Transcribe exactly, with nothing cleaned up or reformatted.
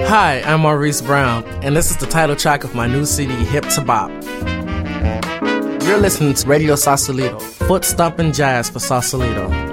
Hi, I'm Maurice Brown, and this is the title track of my new C D, Hip to Bop. You're listening to Radio Sausalito, foot stomping jazz for Sausalito.